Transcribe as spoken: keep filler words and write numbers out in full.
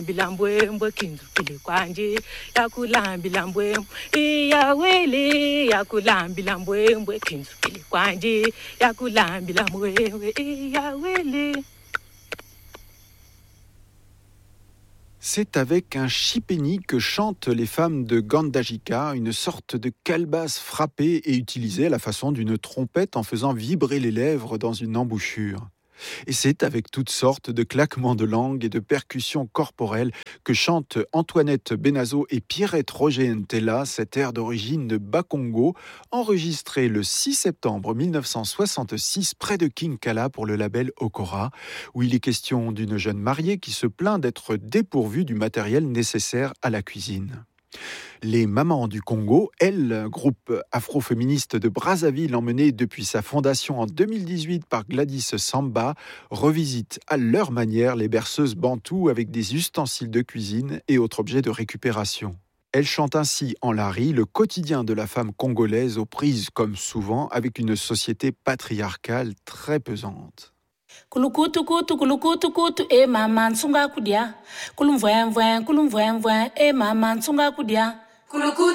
Bilambwembwe kindu kili kwanje yakulambila mbwembwe iyawele yakulambila mbwembwe kindu kili kwanje yakulambila mbwembwe iyawele. C'est avec un chipeni que chantent les femmes de Gandajika, une sorte de calebasse frappée et utilisée à la façon d'une trompette en faisant vibrer les lèvres dans une embouchure. Et c'est avec toutes sortes de claquements de langue et de percussions corporelles que chantent Antoinette Benazo et Pierrette Roger-Ntella, cet air d'origine de Bakongo, enregistré le six septembre mille neuf cent soixante-six près de Kinkala pour le label Okora, où il est question d'une jeune mariée qui se plaint d'être dépourvue du matériel nécessaire à la cuisine. Les Mamans du Congo, elles, groupe afroféministe de Brazzaville emmené depuis sa fondation en deux mille dix-huit par Gladys Samba, revisitent à leur manière les berceuses bantoues avec des ustensiles de cuisine et autres objets de récupération. Elles chantent ainsi en lari le quotidien de la femme congolaise aux prises comme souvent avec une société patriarcale très pesante. Kulukutu kutu kulukutu kutu e mama nsunga kudia kulumvwe mvwe kulumvwe mvwe e mama nsunga kudia kulukutu